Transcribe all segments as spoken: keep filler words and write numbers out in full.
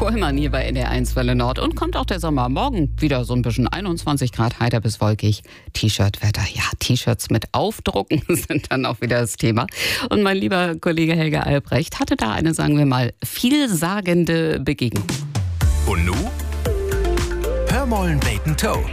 Pohlmann hier bei N D R eins Welle Nord. Und kommt auch der Sommer. Morgen wieder so ein bisschen einundzwanzig Grad, heiter bis wolkig. T-Shirt-Wetter. Ja, T-Shirts mit Aufdrucken sind dann auch wieder das Thema. Und mein lieber Kollege Helge Albrecht hatte da eine, sagen wir mal, vielsagende Begegnung. Und nu? Hör mollen beten Toe.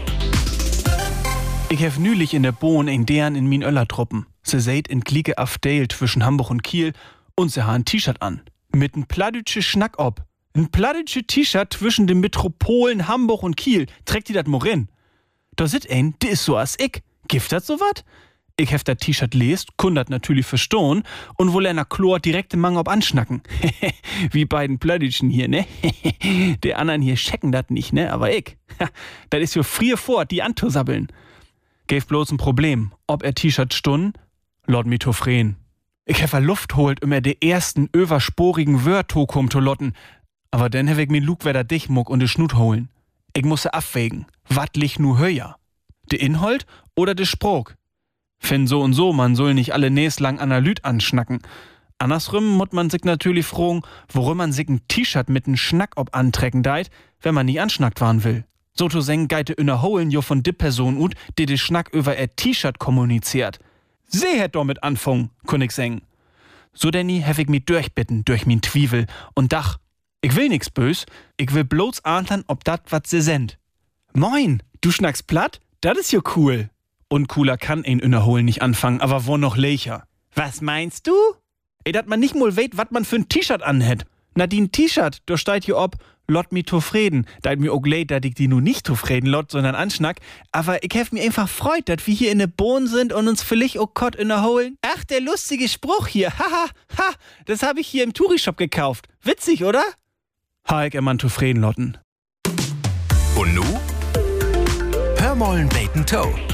Ich hef nülich in der Bohn in deren in min Öllertruppen. Se seht in Klieke Afdale zwischen Hamburg und Kiel und se ha ein T-Shirt an. Mit n plattdütsche Schnack ob. N plattdütsche T-Shirt zwischen den Metropolen Hamburg und Kiel. Trägt die dat morin? Da sit ein, die is so as ich. Gift dat so wat? Ich hef dat T-Shirt lest, kun dat natürlich verstohn und wohl einer Chlor direkt im Mang ob anschnacken. Wie beiden Plattdütschen hier, ne? Der anderen hier checken dat nicht, ne? Aber ich. Dat is jo frier vor, die anzusabbeln. Gäf bloß ein Problem. Ob er T-Shirt stun? Lord Mitofren. Ich hef a Luft holt, um er de ersten översporigen Wörtokum zu lotten. Aber dann hef ich mir Lugwerder Dichmuck und de Schnut holen. Ich musse abwägen. Wat lich nu höher? De Inhalt oder de Sprog? Fin so und so, man soll nicht alle näslang Analyt anschnacken. Andersrum mut man sich natürlich fragen, worum man sich ein T-Shirt mit n Schnack ob antrecken deit, wenn man nie anschnackt waren will. So zu seng geite innerholen jo von de Person ut, die de Schnack über er T-Shirt kommuniziert. Sie hätt damit anfangen, kun ich seng. So denn hef ich mi durchbitten durch min Twivel und dach, ich will nix bös, ich will bloß ahntern, ob dat wat se send. Moin, du schnackst platt? Dat is jo cool. Und cooler kann ein innerholen nicht anfangen, aber wo noch lecher. Was meinst du? Ey, dat man nicht mal weht, wat man für n T-Shirt anhätt. Na, die n T-Shirt, da steht hier ob, lot mi zufrieden. Da mir auch leid, dat ich die nu nicht zufrieden lot, sondern anschnack. Aber ich hef mir einfach freut, dat wir hier in ne Bohn sind und uns vielleicht auch Kott innerholen. Ach, der lustige Spruch hier. Haha, ha, das hab ich hier im Touri-Shop gekauft. Witzig, oder? Ha, ich immer zufrieden lotten. Und nu? Hör mollen beten Toe.